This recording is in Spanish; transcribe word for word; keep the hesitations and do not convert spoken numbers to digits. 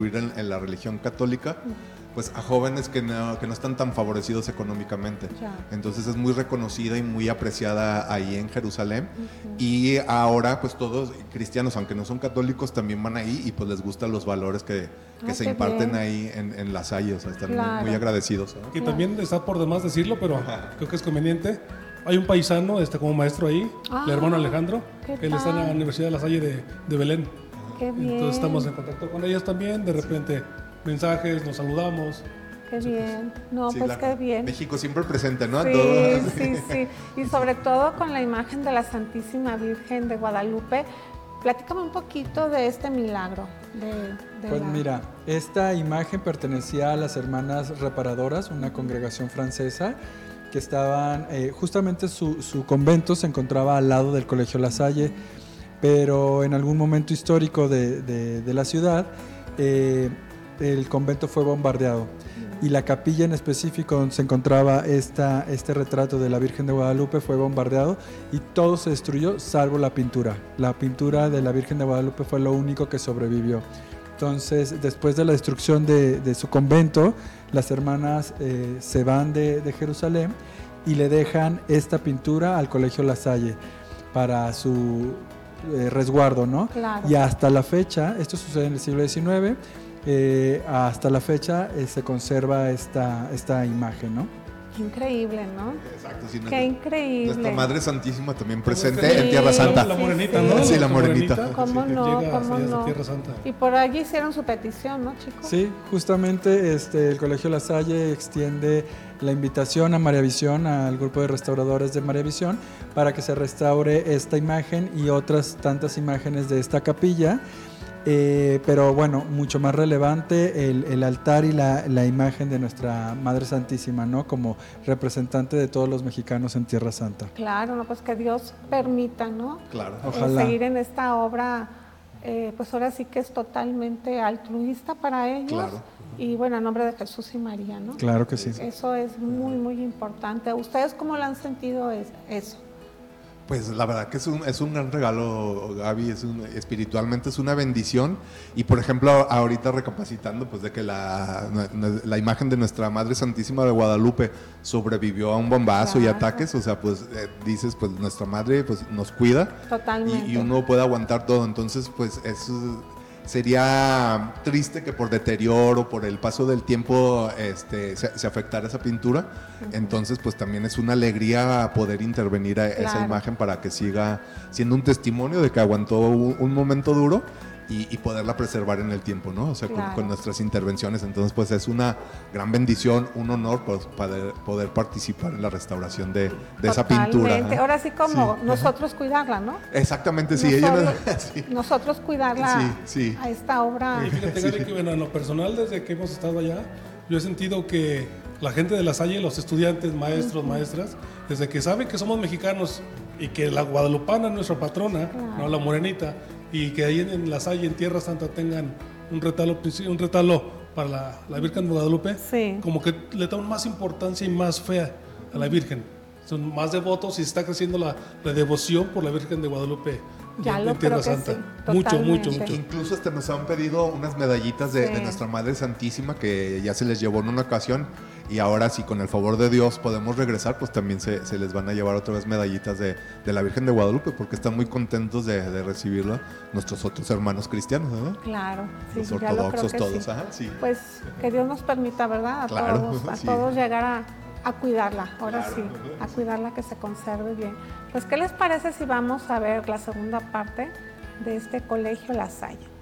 en, en la religión católica, pues a jóvenes que no, que no están tan favorecidos económicamente. Ya. Entonces es muy reconocida y muy apreciada ahí en Jerusalén. Uh-huh. Y ahora pues todos cristianos, aunque no son católicos, también van ahí y pues les gustan los valores que, que ah, se imparten bien. ahí en, en La Salle. O sea, están claro. muy, muy agradecidos, ¿no? Que claro. también está por demás decirlo, pero Ajá. creo que es conveniente. Hay un paisano este, como maestro ahí, ah, el hermano Alejandro, que él tal? está en la Universidad de La Salle de, de Belén. Qué bien. Entonces estamos en contacto con ellos también, de repente sí. mensajes, nos saludamos. Qué bien, no, sí, pues qué bien. México siempre presente, ¿no? Sí, todo. sí, sí, y sobre todo con la imagen de la Santísima Virgen de Guadalupe. Platícame un poquito de este milagro. De, de pues la... mira, esta imagen pertenecía a las Hermanas Reparadoras, una congregación francesa, que estaban, eh, justamente su, su convento se encontraba al lado del Colegio La Salle, pero en algún momento histórico de, de, de la ciudad, eh, el convento fue bombardeado y la capilla en específico donde se encontraba esta, este retrato de la Virgen de Guadalupe fue bombardeado y todo se destruyó salvo la pintura. La pintura de la Virgen de Guadalupe fue lo único que sobrevivió. Entonces, después de la destrucción de, de su convento, las hermanas eh, se van de, de Jerusalén y le dejan esta pintura al Colegio La Salle para su eh, resguardo, ¿no? Claro. Y hasta la fecha, esto sucede en el siglo diecinueve, eh, hasta la fecha eh, se conserva esta, esta imagen, ¿no? Increíble, ¿no? Exacto, sí, Qué increíble. Nuestra Madre Santísima también presente sí, en Tierra Santa. La morenita, sí, ¿no? Sí, la La morenita. ¿Cómo sí, no? llega ¿Cómo hasta no? Tierra Santa. Y por allí hicieron su petición, ¿no, chicos? Sí, justamente este, el Colegio La Salle extiende la invitación a María Visión, al grupo de restauradores de María Visión, para que se restaure esta imagen y otras tantas imágenes de esta capilla. Eh, pero bueno, mucho más relevante el, el altar y la, la imagen de nuestra Madre Santísima, ¿no? Como representante de todos los mexicanos en Tierra Santa. Claro, no, pues que Dios permita, ¿no? Claro. Ojalá. Eh, seguir en esta obra, eh, pues ahora sí que es totalmente altruista para ellos. Claro. Y bueno, en nombre de Jesús y María, ¿no? Claro que sí. Eso es muy, muy importante. ¿Ustedes cómo lo han sentido es, eso? Pues la verdad que es un, es un gran regalo, Gaby, es un, espiritualmente es una bendición. Y por ejemplo, ahorita recapacitando pues de que la, la imagen de nuestra Madre Santísima de Guadalupe sobrevivió a un bombazo claro. y ataques, o sea, pues eh, dices, pues nuestra Madre pues nos cuida. Totalmente. Y, y uno puede aguantar todo, entonces pues eso... Sería triste que por deterioro, por el paso del tiempo, este, se, se afectara esa pintura. Uh-huh. Entonces, pues también es una alegría poder intervenir a claro. esa imagen para que siga siendo un testimonio de que aguantó un, un momento duro y, y poderla preservar en el tiempo, ¿no? O sea, claro. con, con nuestras intervenciones. Entonces, pues es una gran bendición, un honor pues, poder, poder participar en la restauración de, de esa pintura. ¿Eh? Ahora sí como sí. nosotros cuidarla, ¿no? Exactamente, sí. Nosotros, ella nos... sí. nosotros cuidarla sí, sí. a esta obra. Y fíjate, Gaby, que bueno, en lo personal, desde que hemos estado allá, yo he sentido que la gente de La Salle, los estudiantes, maestros, uh-huh. maestras, desde que saben que somos mexicanos y que la guadalupana es nuestra patrona, claro. no la morenita, y que ahí en La Salle, en Tierra Santa, tengan un retalo, un retalo para la, la Virgen de Guadalupe, sí. como que le dan más importancia y más fe a la Virgen. Son más devotos y está creciendo la, la devoción por la Virgen de Guadalupe. Ya en, lo en Tierra creo Santa. Que sí, mucho, mucho, mucho. Incluso hasta nos han pedido unas medallitas de, sí. de nuestra Madre Santísima que ya se les llevó en una ocasión y ahora si con el favor de Dios podemos regresar, pues también se, se les van a llevar otra vez medallitas de, de la Virgen de Guadalupe porque están muy contentos de, de recibirlo nuestros otros hermanos cristianos, ¿no? Claro, sí, los ya lo ortodoxos creo que todos, sí. Ajá, sí. Pues que Dios nos permita, ¿verdad? A claro, todos, a sí. todos llegar a a cuidarla, ahora claro, sí, a cuidarla que se conserve bien. Pues, ¿qué les parece si vamos a ver la segunda parte de este Colegio La Salle?